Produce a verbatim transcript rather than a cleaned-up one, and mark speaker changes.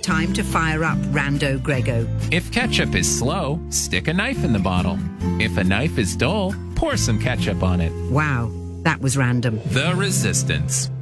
Speaker 1: time to fire up Rando Grego.
Speaker 2: If ketchup is slow, stick a knife in the bottle. If a knife is dull, pour some ketchup on it.
Speaker 1: Wow, that was random.
Speaker 2: The Resistance.